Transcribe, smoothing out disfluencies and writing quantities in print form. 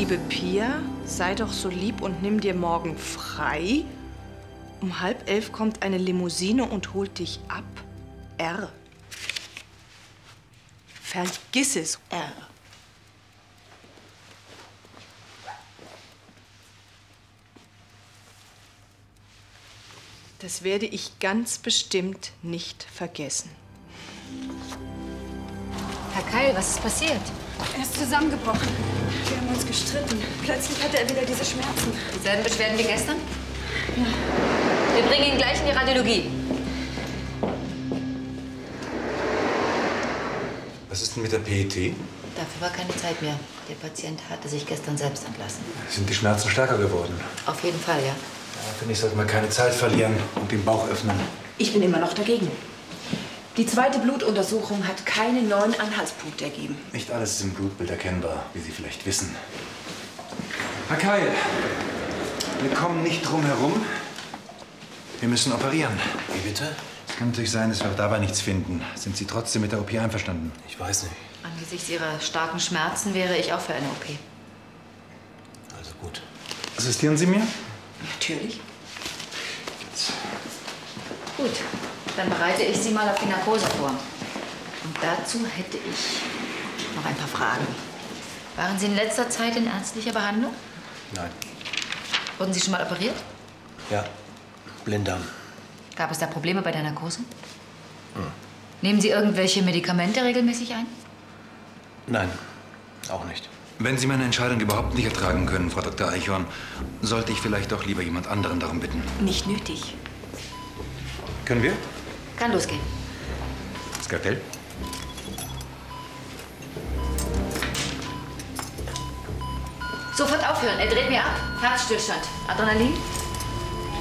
Liebe Pia, sei doch so lieb und nimm dir morgen frei. Um 10:30 kommt eine Limousine und holt dich ab. R. Vergiss es, R. Das werde ich ganz bestimmt nicht vergessen. Herr Keil, was ist passiert? Er ist zusammengebrochen. Wir haben uns gestritten. Plötzlich hatte er wieder diese Schmerzen. Dieselben Beschwerden wie gestern? Ja. Wir bringen ihn gleich in die Radiologie. Was ist denn mit der PET? Dafür war keine Zeit mehr. Der Patient hatte sich gestern selbst entlassen. Sind die Schmerzen stärker geworden? Auf jeden Fall, ja. Ja, finde ich, sollte man keine Zeit verlieren und den Bauch öffnen. Ich bin immer noch dagegen. Die zweite Blutuntersuchung hat keine neuen Anhaltspunkte ergeben. Nicht alles ist im Blutbild erkennbar, wie Sie vielleicht wissen. Herr Keil, wir kommen nicht drum herum. Wir müssen operieren. Wie bitte? Es kann natürlich sein, dass wir auch dabei nichts finden. Sind Sie trotzdem mit der OP einverstanden? Ich weiß nicht. Angesichts Ihrer starken Schmerzen wäre ich auch für eine OP. Also gut. Assistieren Sie mir? Natürlich. Gut, dann bereite ich Sie mal auf die Narkose vor. Und dazu hätte ich noch ein paar Fragen. Waren Sie in letzter Zeit in ärztlicher Behandlung? Nein. Wurden Sie schon mal operiert? Ja, Blinddarm. Gab es da Probleme bei der Narkose? Nehmen Sie irgendwelche Medikamente regelmäßig ein? Nein, auch nicht. Wenn Sie meine Entscheidung überhaupt nicht ertragen können, Frau Dr. Eichhorn, sollte ich vielleicht doch lieber jemand anderen darum bitten. Nicht nötig. Können wir? Kann losgehen. Skalpell? Sofort aufhören. Er dreht mir ab. Herzstillstand. Adrenalin?